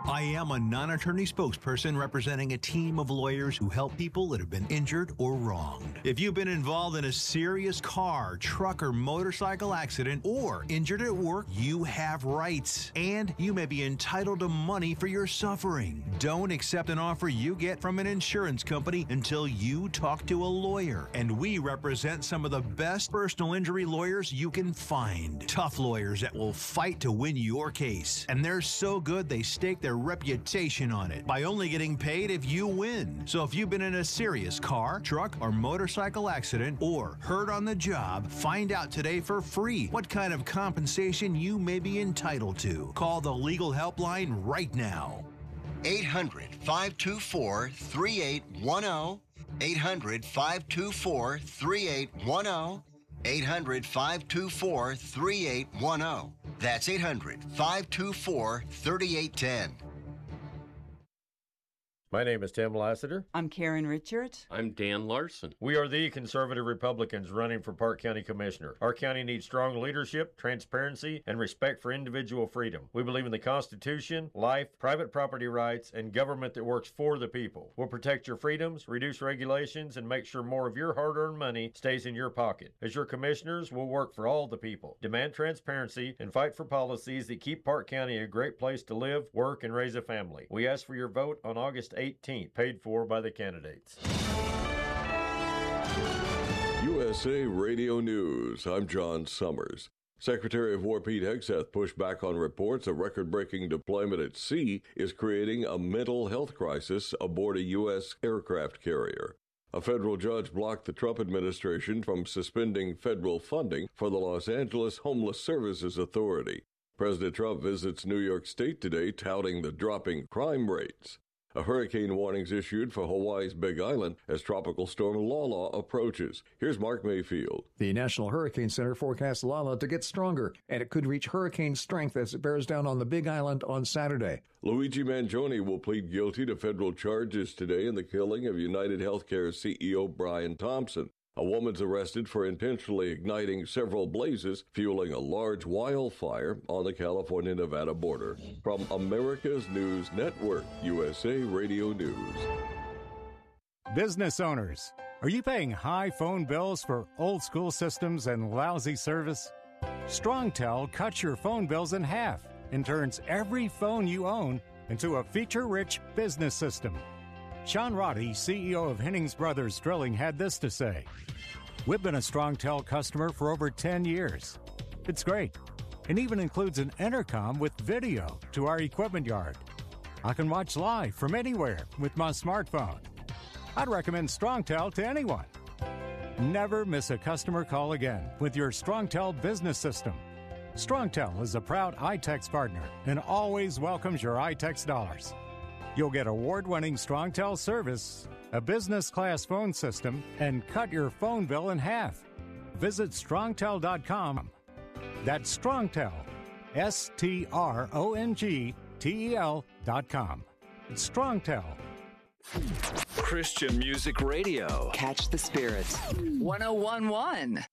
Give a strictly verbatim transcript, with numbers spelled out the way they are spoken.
I am a non-attorney spokesperson representing a team of lawyers who help people that have been injured or wronged. If you've been involved in a serious car, truck, or motorcycle accident or injured at work, you have rights, and you may be entitled to money for your suffering. Don't accept an offer you get from an insurance company until you talk to a lawyer, and we represent some of the best personal injury lawyers you can find. Tough lawyers that will fight to win your case, and they're so good they stake their reputation on it by only getting paid if you win. So if you've been in a serious car, truck, or motorcycle accident or hurt on the job, find out today for free what kind of compensation you may be entitled to. Call the legal helpline right now. eight hundred, five two four, three eight one zero. eight hundred, five two four, three eight one zero. eight hundred, five two four, three eight one zero. That's eight hundred, five two four, three eight one zero. My name is Tim Lassiter. I'm Karen Richards. I'm Dan Larson. We are the conservative Republicans running for Park County Commissioner. Our county needs strong leadership, transparency, and respect for individual freedom. We believe in the Constitution, life, private property rights, and government that works for the people. We'll protect your freedoms, reduce regulations, and make sure more of your hard-earned money stays in your pocket. As your commissioners, we'll work for all the people, demand transparency, and fight for policies that keep Park County a great place to live, work, and raise a family. We ask for your vote on August eighteenth, paid for by the candidates. U S A Radio News. I'm John Summers. Secretary of War Pete Hegseth pushed back on reports a record-breaking deployment at sea is creating a mental health crisis aboard a U S aircraft carrier. A federal judge blocked the Trump administration from suspending federal funding for the Los Angeles Homeless Services Authority. President Trump visits New York State today, touting the dropping crime rates. A hurricane warning's issued for Hawaii's Big Island as Tropical Storm Lala approaches. Here's Mark Mayfield. The National Hurricane Center forecasts Lala to get stronger, and it could reach hurricane strength as it bears down on the Big Island on Saturday. Luigi Mangione will plead guilty to federal charges today in the killing of United Healthcare C E O Brian Thompson. A woman's arrested for intentionally igniting several blazes, fueling a large wildfire on the California-Nevada border. From America's News Network, U S A Radio News. Business owners, are you paying high phone bills for old-school systems and lousy service? StrongTel cuts your phone bills in half and turns every phone you own into a feature-rich business system. Sean Roddy, C E O of Hennings Brothers Drilling, had this to say. We've been a StrongTel customer for over ten years. It's great. It even includes an intercom with video to our equipment yard. I can watch live from anywhere with my smartphone. I'd recommend StrongTel to anyone. Never miss a customer call again with your StrongTel business system. StrongTel is a proud iTex partner and always welcomes your iTex dollars. You'll get award-winning StrongTel service, a business-class phone system, and cut your phone bill in half. Visit strongtel dot com. That's StrongTel, S T R O N G T E L dot com. It's StrongTel. Christian Music Radio. Catch the Spirit. one oh one point one.